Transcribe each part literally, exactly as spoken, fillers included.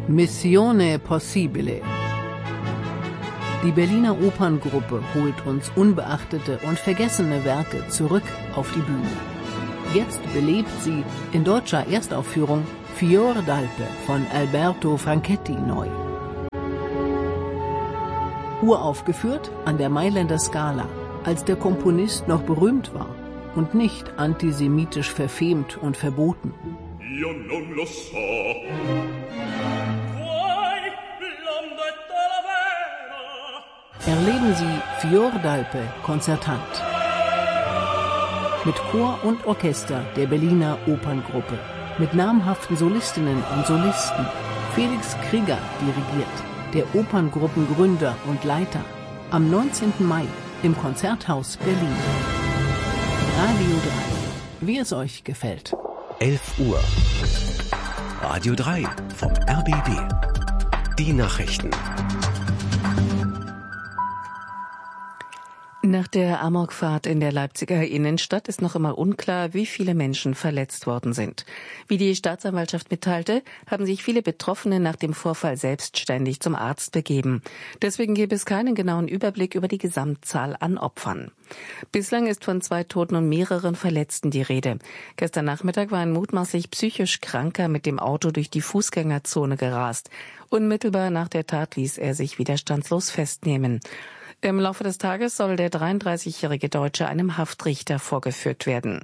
Missione Possibile. Die Berliner Operngruppe holt uns unbeachtete und vergessene Werke zurück auf die Bühne. Jetzt belebt sie in deutscher Erstaufführung Fior d'Alpe von Alberto Franchetti neu. Uraufgeführt an der Mailänder Scala, als der Komponist noch berühmt war und nicht antisemitisch verfemt und verboten. Io non lo so. Erleben Sie Fior d'Alpe konzertant. Mit Chor und Orchester der Berliner Operngruppe. Mit namhaften Solistinnen und Solisten. Felix Krieger dirigiert, der Operngruppengründer und Leiter. Am neunzehnten Mai im Konzerthaus Berlin. Radio drei, wie es euch gefällt. elf Uhr. Radio drei vom R B B. Die Nachrichten. Nach der Amokfahrt in der Leipziger Innenstadt ist noch immer unklar, wie viele Menschen verletzt worden sind. Wie die Staatsanwaltschaft mitteilte, haben sich viele Betroffene nach dem Vorfall selbstständig zum Arzt begeben. Deswegen gäbe es keinen genauen Überblick über die Gesamtzahl an Opfern. Bislang ist von zwei Toten und mehreren Verletzten die Rede. Gestern Nachmittag war ein mutmaßlich psychisch Kranker mit dem Auto durch die Fußgängerzone gerast. Unmittelbar nach der Tat ließ er sich widerstandslos festnehmen. Im Laufe des Tages soll der dreiunddreißigjährige Deutsche einem Haftrichter vorgeführt werden.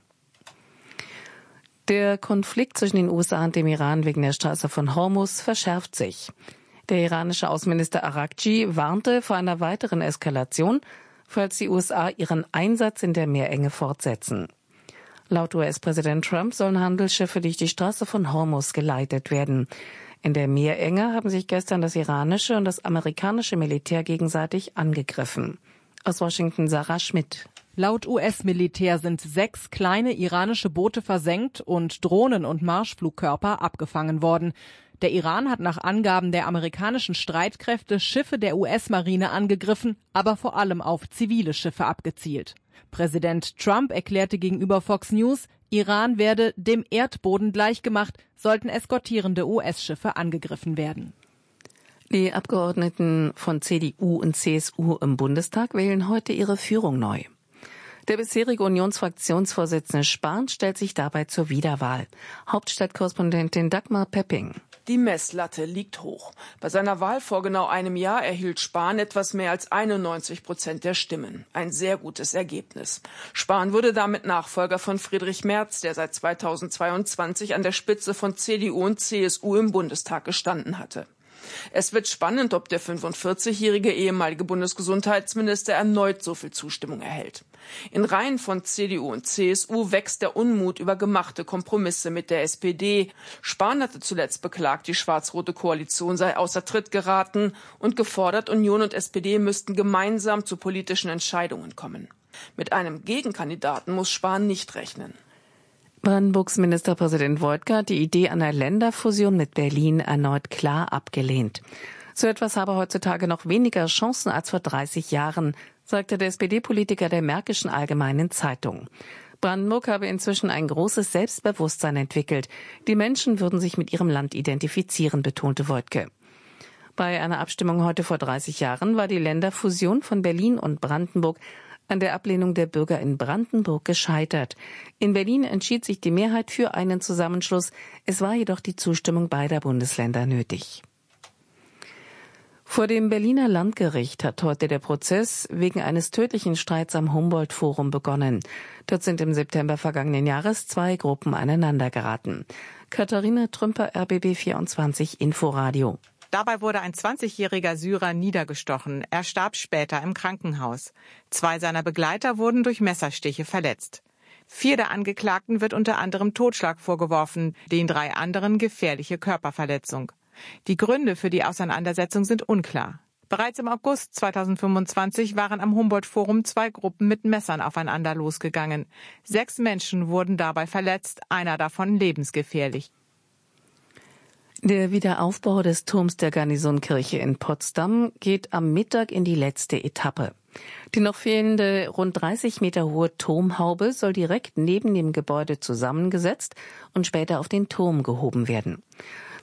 Der Konflikt zwischen den U S A und dem Iran wegen der Straße von Hormuz verschärft sich. Der iranische Außenminister Araghchi warnte vor einer weiteren Eskalation, falls die U S A ihren Einsatz in der Meerenge fortsetzen. Laut U S-Präsident Trump sollen Handelsschiffe durch die Straße von Hormuz geleitet werden. In der Meerenge haben sich gestern das iranische und das amerikanische Militär gegenseitig angegriffen. Aus Washington Sarah Schmidt. Laut U S-Militär sind sechs kleine iranische Boote versenkt und Drohnen und Marschflugkörper abgefangen worden. Der Iran hat nach Angaben der amerikanischen Streitkräfte Schiffe der U S-Marine angegriffen, aber vor allem auf zivile Schiffe abgezielt. Präsident Trump erklärte gegenüber Fox News, Iran werde dem Erdboden gleichgemacht, sollten eskortierende U S-Schiffe angegriffen werden. Die Abgeordneten von C D U und C S U im Bundestag wählen heute ihre Führung neu. Der bisherige Unionsfraktionsvorsitzende Spahn stellt sich dabei zur Wiederwahl. Hauptstadtkorrespondentin Dagmar Pepping. Die Messlatte liegt hoch. Bei seiner Wahl vor genau einem Jahr erhielt Spahn etwas mehr als einundneunzig Prozent der Stimmen. Ein sehr gutes Ergebnis. Spahn wurde damit Nachfolger von Friedrich Merz, der seit zweitausendzweiundzwanzig an der Spitze von C D U und C S U im Bundestag gestanden hatte. Es wird spannend, ob der fünfundvierzigjährige ehemalige Bundesgesundheitsminister erneut so viel Zustimmung erhält. In Reihen von C D U und C S U wächst der Unmut über gemachte Kompromisse mit der S P D. Spahn hatte zuletzt beklagt, die schwarz-rote Koalition sei außer Tritt geraten und gefordert, Union und S P D müssten gemeinsam zu politischen Entscheidungen kommen. Mit einem Gegenkandidaten muss Spahn nicht rechnen. Brandenburgs Ministerpräsident Woidke hat die Idee einer Länderfusion mit Berlin erneut klar abgelehnt. So etwas habe heutzutage noch weniger Chancen als vor dreißig Jahren, sagte der S P D-Politiker der Märkischen Allgemeinen Zeitung. Brandenburg habe inzwischen ein großes Selbstbewusstsein entwickelt. Die Menschen würden sich mit ihrem Land identifizieren, betonte Woidke. Bei einer Abstimmung heute vor dreißig Jahren war die Länderfusion von Berlin und Brandenburg an der Ablehnung der Bürger in Brandenburg gescheitert. In Berlin entschied sich die Mehrheit für einen Zusammenschluss. Es war jedoch die Zustimmung beider Bundesländer nötig. Vor dem Berliner Landgericht hat heute der Prozess wegen eines tödlichen Streits am Humboldt-Forum begonnen. Dort sind im September vergangenen Jahres zwei Gruppen aneinandergeraten. Katharina Trümper, R B B vierundzwanzig Inforadio. Dabei wurde ein zwanzigjähriger Syrer niedergestochen. Er starb später im Krankenhaus. Zwei seiner Begleiter wurden durch Messerstiche verletzt. Vier der Angeklagten wird unter anderem Totschlag vorgeworfen, den drei anderen gefährliche Körperverletzung. Die Gründe für die Auseinandersetzung sind unklar. Bereits im August zweitausendfünfundzwanzig waren am Humboldt-Forum zwei Gruppen mit Messern aufeinander losgegangen. Sechs Menschen wurden dabei verletzt, einer davon lebensgefährlich. Der Wiederaufbau des Turms der Garnisonkirche in Potsdam geht am Mittag in die letzte Etappe. Die noch fehlende rund dreißig Meter hohe Turmhaube soll direkt neben dem Gebäude zusammengesetzt und später auf den Turm gehoben werden.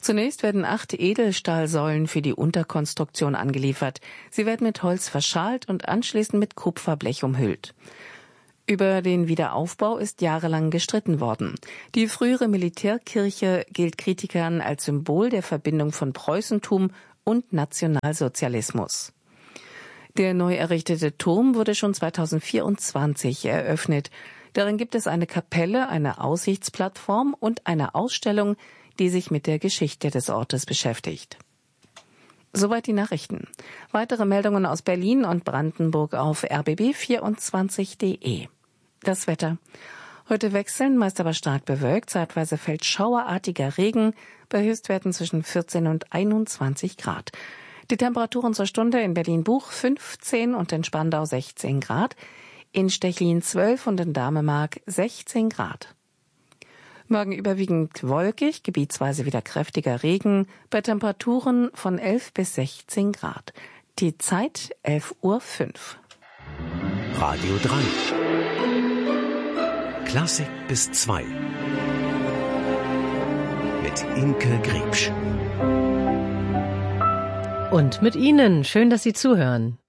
Zunächst werden acht Edelstahlsäulen für die Unterkonstruktion angeliefert. Sie werden mit Holz verschalt und anschließend mit Kupferblech umhüllt. Über den Wiederaufbau ist jahrelang gestritten worden. Die frühere Militärkirche gilt Kritikern als Symbol der Verbindung von Preußentum und Nationalsozialismus. Der neu errichtete Turm wurde schon zweitausendvierundzwanzig eröffnet. Darin gibt es eine Kapelle, eine Aussichtsplattform und eine Ausstellung, die sich mit der Geschichte des Ortes beschäftigt. Soweit die Nachrichten. Weitere Meldungen aus Berlin und Brandenburg auf r b b vierundzwanzig punkt de. Das Wetter. Heute wechseln, meist aber stark bewölkt, zeitweise fällt schauerartiger Regen bei Höchstwerten zwischen vierzehn und einundzwanzig Grad. Die Temperaturen zur Stunde in Berlin-Buch fünfzehn und in Spandau sechzehn Grad, in Stechlin zwölf und in Damemark sechzehn Grad. Morgen überwiegend wolkig, gebietsweise wieder kräftiger Regen, bei Temperaturen von elf bis sechzehn Grad. Die Zeit elf Uhr fünf. Radio drei. Klassik bis zwei. Mit Imke Griebsch. Und mit Ihnen. Schön, dass Sie zuhören.